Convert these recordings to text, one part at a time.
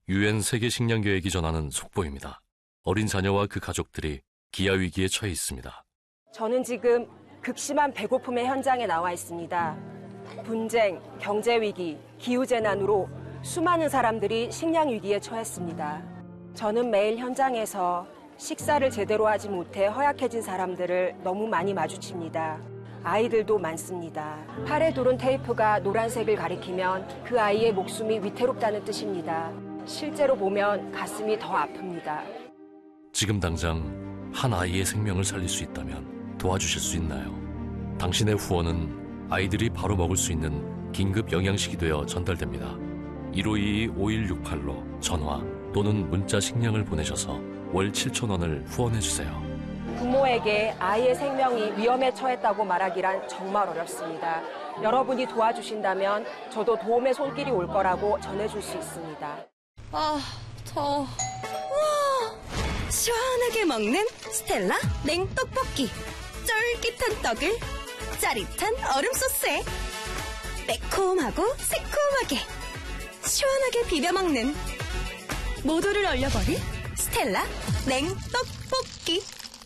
UN 세계식량계획이 전하는 속보입니다. 어린 자녀와 그 가족들이 기아위기에 처해 있습니다. 저는 지금 극심한 배고픔의 현장에 나와 있습니다. 분쟁, 경제위기, 기후재난으로 수많은 사람들이 식량위기에 처했습니다. 저는 매일 현장에서 식사를 제대로 하지 못해 허약해진 사람들을 너무 많이 마주칩니다. 아이들도 많습니다. 팔에 두른 테이프가 노란색을 가리키면 그 아이의 목숨이 위태롭다는 뜻입니다. 실제로 보면 가슴이 더 아픕니다. 지금 당장 한 아이의 생명을 살릴 수 있다면 도와주실 수 있나요? 당신의 후원은 아이들이 바로 먹을 수 있는 긴급 영양식이 되어 전달됩니다. 1522-5168로 전화 또는 문자 식량을 보내셔서 월 7,000원을 후원해주세요. 부모에게 아이의 생명이 위험에 처했다고 말하기란 정말 어렵습니다. 여러분이 도와주신다면 저도 도움의 손길이 올 거라고 전해줄 수 있습니다. 더워. 우와, 시원하게 먹는 스텔라 냉떡볶이. 쫄깃한 떡을 짜릿한 얼음 소스에 매콤하고 새콤하게 시원하게 비벼 먹는 모두를 얼려버릴 스텔라 냉떡볶이.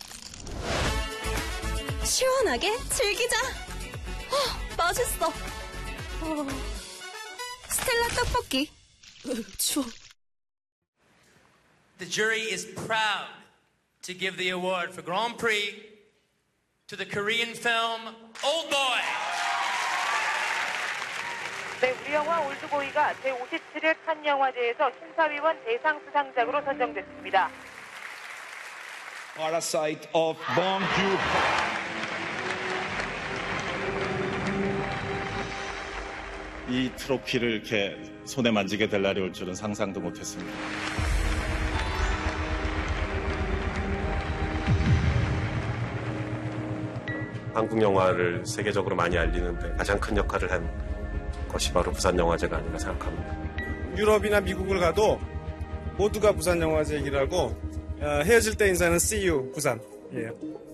시원하게 즐기자. 맛있어. 스텔라 떡볶이. 추워. The jury is proud to give the award for Grand Prix to the Korean film Oldboy. 네, 우리 영화 올드보이가 제57회 칸 영화제에서 심사위원 대상 수상작으로 선정됐습니다. Parasite of Bong Joon-ho. 이 트로피를 이렇게 손에 만지게 될 날이 올 줄은 상상도 못했습니다. 한국 영화를 세계적으로 많이 알리는데 가장 큰 역할을 한 것이 바로 부산영화제가 아닌가 생각합니다. 유럽이나 미국을 가도 모두가 부산영화제 얘기를 하고 헤어질 때 인사는 See you 부산. 예.